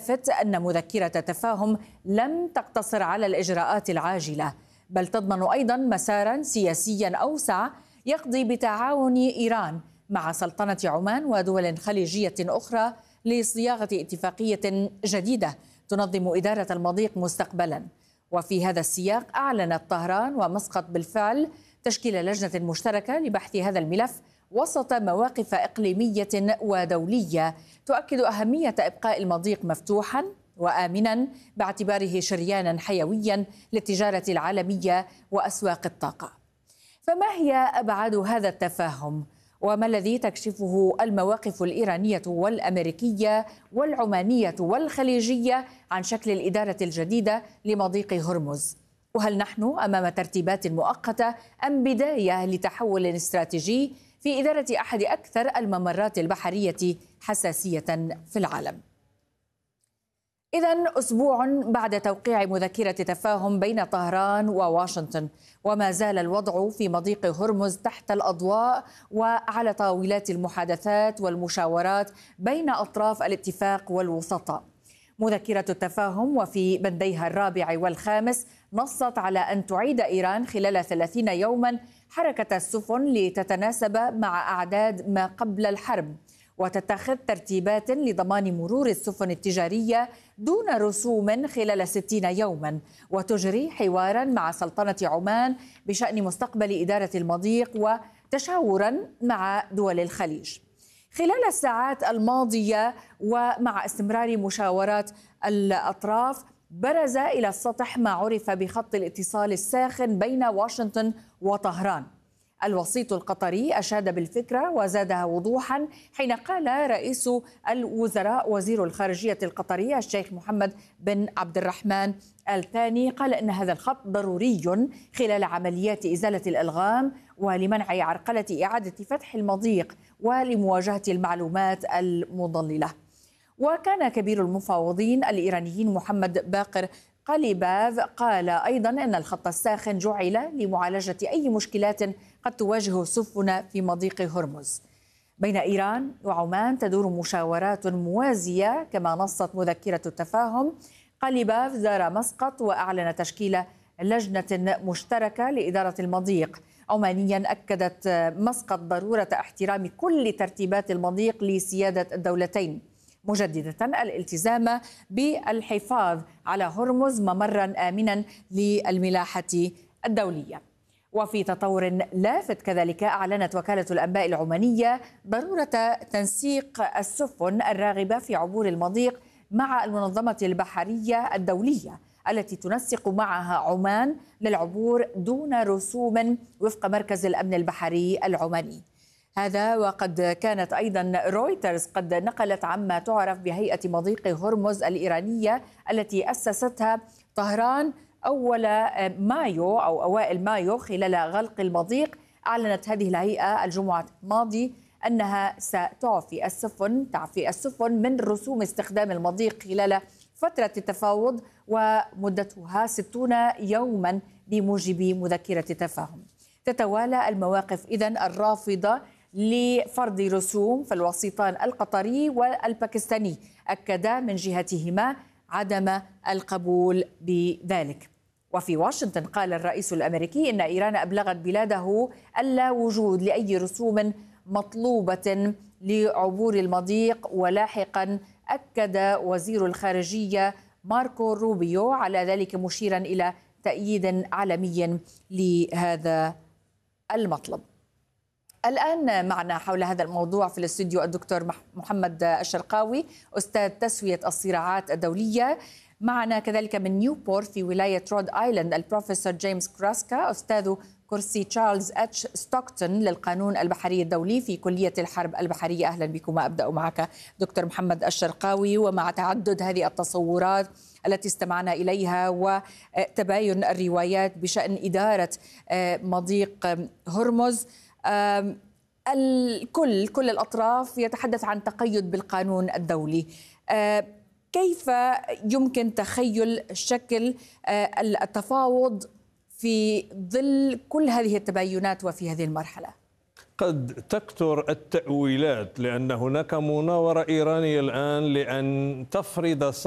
اللافت أن مذكرة التفاهم لم تقتصر على الإجراءات العاجلة، بل تضمن أيضا مسارا سياسيا أوسع يقضي بتعاون إيران مع سلطنة عمان ودول خليجية أخرى لصياغة اتفاقية جديدة تنظم إدارة المضيق مستقبلا. وفي هذا السياق أعلنت طهران ومسقط بالفعل تشكيل لجنة مشتركة لبحث هذا الملف وسط مواقف إقليمية ودولية تؤكد أهمية إبقاء المضيق مفتوحا وآمنا باعتباره شريانا حيويا للتجارة العالمية وأسواق الطاقة. فما هي أبعاد هذا التفاهم؟ وما الذي تكشفه المواقف الإيرانية والأمريكية والعمانية والخليجية عن شكل الإدارة الجديدة لمضيق هرمز؟ وهل نحن أمام ترتيبات مؤقتة أم بداية لتحول استراتيجي في إدارة أحد أكثر الممرات البحرية حساسية في العالم؟ إذن أسبوع بعد توقيع مذكرة تفاهم بين طهران وواشنطن، وما زال الوضع في مضيق هرمز تحت الأضواء وعلى طاولات المحادثات والمشاورات بين أطراف الاتفاق والوسطاء. مذكرة التفاهم وفي بنديها الرابع والخامس نصت على أن تعيد إيران خلال 30 يوما حركة السفن لتتناسب مع أعداد ما قبل الحرب، وتتخذ ترتيبات لضمان مرور السفن التجارية دون رسوم خلال 60 يوما، وتجري حوارا مع سلطنة عمان بشأن مستقبل إدارة المضيق وتشاورا مع دول الخليج. خلال الساعات الماضية ومع استمرار مشاورات الأطراف برز إلى السطح ما عرف بخط الاتصال الساخن بين واشنطن وطهران. الوسيط القطري أشاد بالفكرة وزادها وضوحا حين قال رئيس الوزراء وزير الخارجية القطري الشيخ محمد بن عبد الرحمن الثاني قال إن هذا الخط ضروري خلال عمليات إزالة الألغام ولمنع عرقلة إعادة فتح المضيق ولمواجهة المعلومات المضللة. وكان كبير المفاوضين الإيرانيين محمد باقر قليباف قال أيضا أن الخط الساخن جعل لمعالجة أي مشكلات قد تواجه السفن في مضيق هرمز. بين إيران وعمان تدور مشاورات موازية كما نصت مذكرة التفاهم. قليباف زار مسقط وأعلن تشكيل لجنة مشتركة لإدارة المضيق. عمانيا أكدت مسقط ضرورة احترام كل ترتيبات المضيق لسيادة الدولتين، مجددة الالتزام بالحفاظ على هرمز ممرا آمنا للملاحة الدولية. وفي تطور لافت كذلك أعلنت وكالة الأنباء العمانية ضرورة تنسيق السفن الراغبة في عبور المضيق مع المنظمة البحرية الدولية التي تنسق معها عمان للعبور دون رسوم وفق مركز الأمن البحري العماني. هذا وقد كانت أيضا رويترز قد نقلت عما تعرف بهيئة مضيق هرمز الإيرانية التي أسستها طهران أوائل مايو خلال غلق المضيق. أعلنت هذه الهيئة الجمعة الماضي أنها ستعفي السفن من رسوم استخدام المضيق خلال فترة التفاوض ومدتها 60 يوما بموجب مذكرة التفاهم. تتوالى المواقف إذن الرافضة لفرض رسوم، فالوسيطان القطري والباكستاني أكدا من جهتهما عدم القبول بذلك. وفي واشنطن قال الرئيس الأمريكي إن إيران أبلغت بلاده ألا وجود لأي رسوم مطلوبة لعبور المضيق. ولاحقا أكد وزير الخارجية ماركو روبيو على ذلك مشيرا إلى تأييد عالمي لهذا المطلب. الآن معنا حول هذا الموضوع في الاستوديو الدكتور محمد الشرقاوي أستاذ تسوية الصراعات الدولية. معنا كذلك من نيوبورت في ولاية رود آيلاند البروفيسور جيمس كراسكا أستاذ كرسي تشارلز اتش ستوكتون للقانون البحري الدولي في كلية الحرب البحرية. أهلا بكم. أبدأ معك دكتور محمد الشرقاوي. ومع تعدد هذه التصورات التي استمعنا إليها وتباين الروايات بشأن إدارة مضيق هرمز، كل الأطراف يتحدث عن تقيد بالقانون الدولي. كيف يمكن تخيل شكل التفاوض في ظل كل هذه التباينات وفي هذه المرحلة؟ قد تكثر التأويلات لأن هناك مناورة إيرانية الآن لأن تفرض